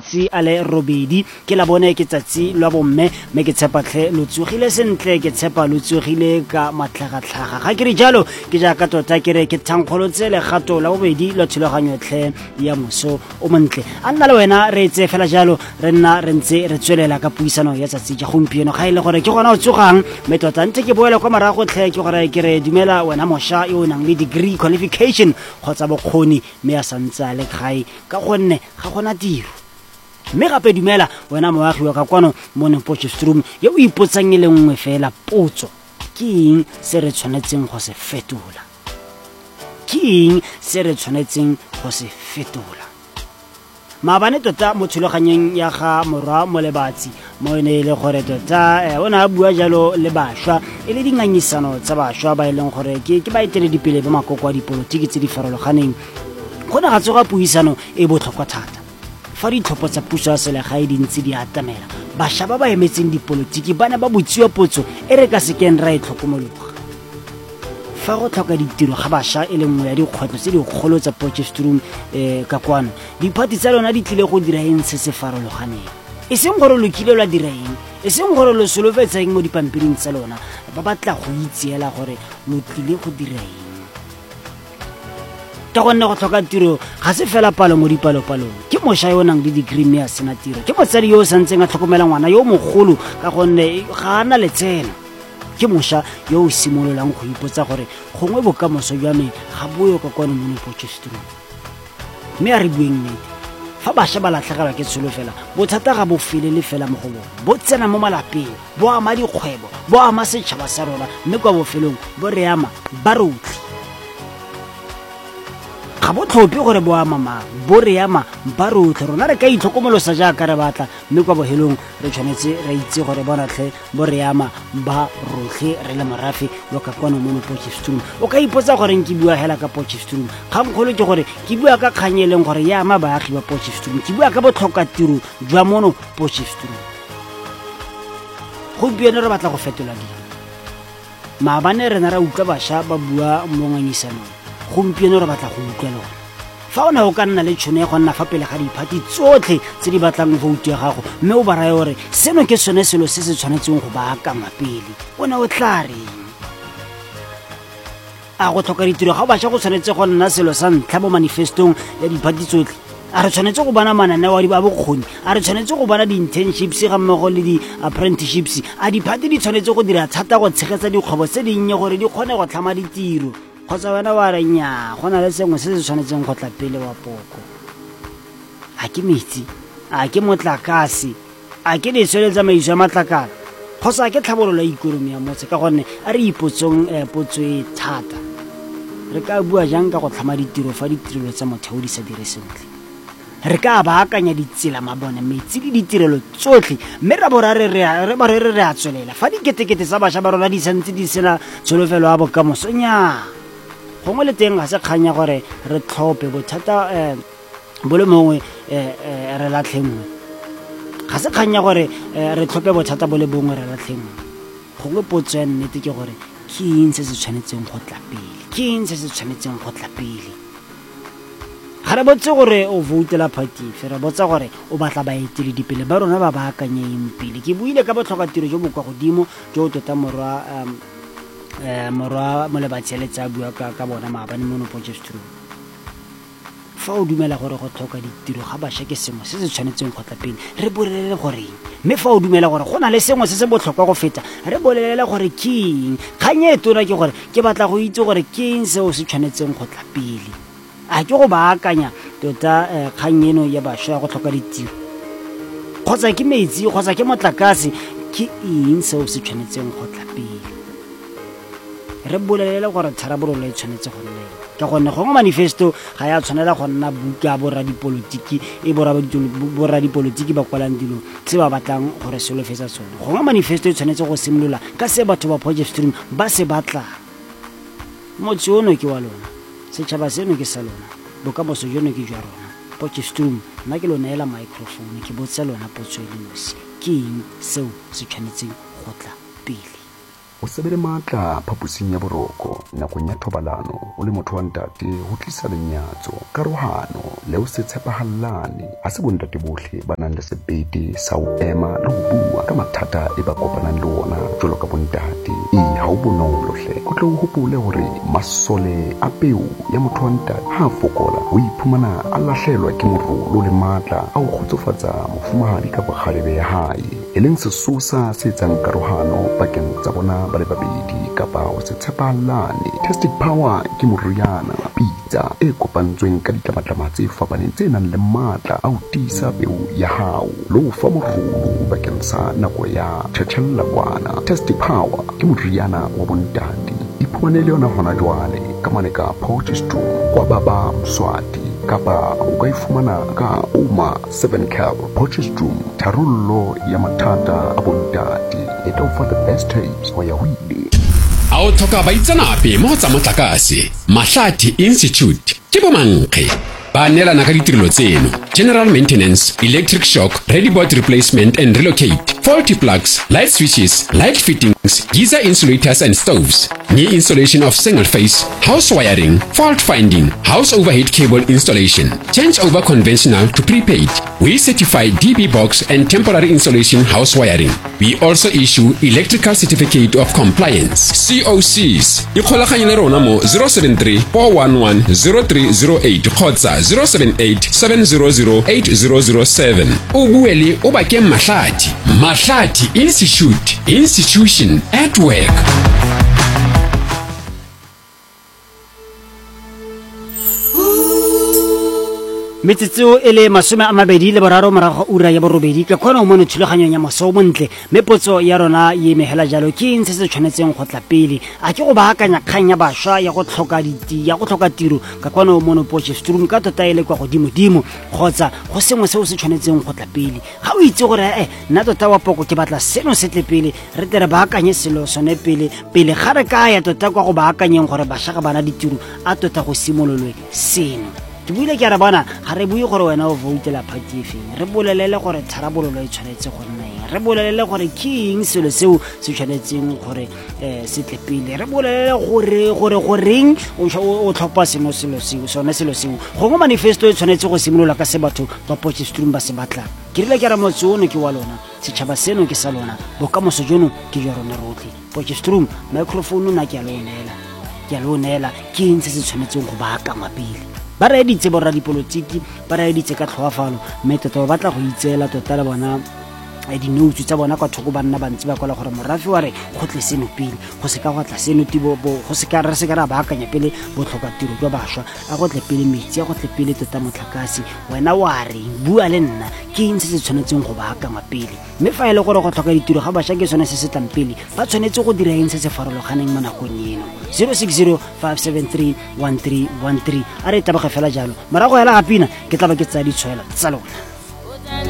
matsatsi a le robedi ke la bone ke tsatsi lwa bomme me ke tshepa tlhe lo tsogile sentle ke tshepa lo tsogile ka matlhagatlhaga ga ke re jalo ke jaaka tota ke re ke thankgolotse legato la bobedi la thulaganyo tlhe ya moso o montle a nna le wena re etse fela jalo re nna re ntse re tswelela ka puisano ya tsatsi ja gompieno ga ile gore ke gona o tsogang me tota ntse ke boela kwa marago tlhe ke gore ke re dumela wena mosha yo o nang le degree qualification kgotsa bokgoni me a santsa le kgai ka gonne ga gona tiro mme gape dumela wena moagi wa ka kwano mo Potchefstroom yo o ipotsang le nngwe fela potso ke eng se re tshwanetseng go se fetola ke eng se re tshwanetseng go se fetola maabane tota mo thulaganyeng ya ga morwa Molebatsi mo ene le gore tota o na bua jalo le bašwa e le dinganyisano tsa bašwa ba ileng gore ke baeteledipele ba makoko a dipolotiki tse di farologaneng go na ga tsoga puisano e botlhokwa thata fa ditlhopho tsa puso ya selegae di ntse di atamela bašwa ba ba emetseng dipolotiki ba ne ba botsiwa potso e re ka sekeng ra e tlhokomologa fa go tlhoka ditiro ga bašwa e le nngwe ya dikgwetlho tse dikgolo tsa Potchefstroom ka kwano diphati tsa lona di tlile go dira eng se se farologaneng e seng gore lo kile lwa dira eng e seng gore lo solofetseng mo dipampiring tsa lona ba batla go itseela gore lo tlile go dira eng ka gonne go tlhoka tiro ga se fela palo mo dipalopalong ke mošwa yo o nang le degree mme a sena tiro ke motsadi yo o santseng a tlhokomela ngwana yo mogolo ka gonne ga a na letseno ke mošwa yo o simololang go ipotsa gore gongwe bokamoso jwa me ga boyo ka kwano mo Potchefstroom mme a re bueng nnete fa bašwa ba latlhegelwa ke tsholo fela bothata ga bo felele fela mo go bone bo tsena mo malapeng bo ama dikgwebo bo ama setšhaba sa rona mme kwa bofelong bo re ama ba rotlhe ga bo tlhophe gore bo ama mang bo re ama ba rotlhe rona re ka itlhokomolosa jaaka re batla mme kwa bohelong re tshwanetse re itse gore bonatlhe bo re ama ba rotlhe re le morafe wa ka kwano mo Potchefstroom o ka ipotsa gore ke bua hela ka Potchefstroom kgangkgolo ke gore ke bua ka kgang e leng gore ya ama baagi ba Potchefstroom ke bua ka botlhoka tiro jwa mono Potchefstroom gompieno re batla go fetola dilo maabane re na ra utlwa bašwa ba bua mo nganyisanong gompieno re batla go utlwa lona fa o ne o ka nna le tšhono ya go nna fa pele ga diphati tsotlhe tse di batlang voutu ya gago mme o ba raya gore seno ke sone selo se se tshwanetseng go baakangwa pele o ne o tla reng a go tlhoka ditiro ga bašwa go tshwanetse go nna selo sa ntlha mo manifestong ya diphati tsotlhe a re tshwanetse go bona mananeo a bokgoni a re tshwanetse go bona di-internships ga mmogo le di-apprenticeships a diphati di tshwanetse go dira thata go tshegetsa dikgwebo tse dinnye gore di kgone go tlhama ditiro kgotsa wena wa re nnyaa go na le sengwe se se tshwanetseng go tla pele wa poko a ke metsi a ke motlakase a ke letshwele tsamaiso ya matlakala kgotsa a ke tlhabololo ya ikonomi ya motse ka gonne a re ipotsong potso e thata re ka bua jang ka go tlhama ditiro fa ditirelo tsa motheo di sa dire sentle re ka baakanya ditsela mabone metsi le ditirelo tsotlhe mme re a tswelela fa diketekete tsa bašwa ba rona di santse di sena tsholofelo ya bokamoso nnyaa gongwe le teng ga se kganya gore re tlhophe bothata bo le mongwe re latlhengwe ga se kganya gore re tlhophe bothata bo le bongwe re latlhengwe gongwe potso ya nnete ke gore ke eng se se tshwanetseng go tla pele ke eng se se tshwanetseng go tla pele ga re botse gore o voutela party fe re botsa gore o batla baeteledipele ba rona ba baakanyeng pele ke buile ka botlhokatiro jo bo kwa godimo jo tota morwa Molebatsi a letsa bua ka bona maabane mo Potchefstroom fa o dumela gore go tlhoka ditiro ga bašwa ke sengwe se se tshwanetseng go tla pele re bolelele goreng mme fa o dumela gore go na le sengwe se se botlhokwa go feta re bolelele gore ke eng kgang e tona ke gore ke batla go itse gore ke eng seo se tshwanetseng go tla pele a ke go baakanya tota kgang eno ya bašwa ya go tlhoka ditiro kgotsa ke metsi kgotsa ke motlakase ke eng seo se tshwanetseng go tla pele re bolelele gore tharabololo e tshwanetse go nna ka gonne gongwe manifesto ga ya tshwanela go nna buka borradipolotiki e borradipolotiki ba kwalang dilo tse ba batlang gore solofetsa tsone gongwe manifesto e tshwanetse go simolola ka se batho ba Potchefstroom ba se batlang motse ono ke wa lona setšhaba seno ke sa lona bokamoso jono ke jwa rona Potchefstroom nna ke lo neela microphone ke botsa lona potso e le nosi ke eng seo se tshwanetseng go tla pele o sebele matla phapusing ya boroko nakong ya thobalano o le motho wa ntate ho tlisa lenyatso karohano le o se tshepahallane ha se bontate bohle ba nang le sebete sa ho ema le ho bua ka mathata e ba kopanang le ona jwalo ka bontate ha o bonolo hle o tlo hopole hore masole a peo ya motho wa ntate ha fokola o iphumana a lahlelwa ke morolo le matla a ho khotsofatsa mofumahadi ka bokgalebe ya hae e leng sesosa se etsang karohano pakeng tsa bona ba le babedi kapa ho se tshepahallane. Tested power ke moriana pitsa e kopantsweng ka ditlamatlama tse fapaneng tse nang le matla a ho tiisa peo ya hao le ho fa morolo bakeng sa nako ya tjhetjhellakwana. Tested power ke moriana wa bontate iphumane le yona hona jwale ka mane ka Potchefstroom kwa Baba Mswati kapa o ka ifumana ka Oma 7 Cal Potchefstroom tharollo ya mathata a bontate e tlo fa the best tips ho ya huile. A o tlhoka baitsanape mo tsa motlakase Mahlathi Institute ke bomankge ba neelana ka ditirelo tseno: general maintenance, electric shock, ready board replacement and relocate, faulty plugs, light switches, light fittings, geyser insulators and stoves, new installation of single phase, house wiring, fault finding, house overhead cable installation, change over conventional to prepaid. We certify DB box and temporary installation house wiring. We also issue electrical certificate of compliance COCs. Ikgolaganye le rona mo 073 411 0308 kgotsa 078 700 8007. O buele o ba ke Mahlathi. Mahlathi Institute, institution at work. metsetseo e le 23 morago ura ya borobedi ka kgona o mo thulaganyong ya maso montle mme potso ya rona ye mehela jalo ke eng se se tshwanetseng go tla pele a ke go baakanya kgang ya bašwa ya go tlhoka tiro ka kgona o mo Potchefstroom ka tota ile kwa godimo kgotsa go sengwe se o se tshwanetseng go tla pele ga o itse gore nna tota wa poko ke batla seno se tle pele re tere baakanye selo sone pele ga re ka ya tota kwa go baakanyeng gore bašwa ga bana ditiro a tota go simololwe seno. Ke buile ke re bona ga re bue gore wena o voutela party efeng re bolelele gore tharabololo e tshwanetse go nna eng re bolelele gore ke eng selo seo se tshwanetseng gore se tle pele re bolelele gore goreng o tlhopha seno selo seo gongwe manifesto e tshwanetse go simolola ka se batho ba Potchefstroom ba se batlang ke rile ke re motse ono ke wa lona setšhaba seno ke sa lona bokamoso jono ke jwa rona rotlhe Potchefstroom microphone na ke a lo neela ke eng se se tshwanetseng go baakangwa pele ba re editse borra dipolotiki ba re editse ka tlhoafalo mme tota ba batla go itseela tota le bona di-notes tsa bona kwa thoko banna bantsi ba kwala gore morafi wa re go tle seno pele go se ka go tla seno re se ka ra baakanya pele botlhoka tiro jwa bašwa a go tle pele metsi a go tle pele tota motlakase wena wa re bua le nna ke eng se se tshwanetseng go baakangwa pele mme fa e le gore go tlhoka ditiro ga bašwa ke sone se se tlang pele ba tshwanetse go dira eng se se farologaneng mo nakong eno 060 573 1313 a re taboge fela jalo morago hela gapina ke tla ba ke tsaya ditshwaelo tsa lona.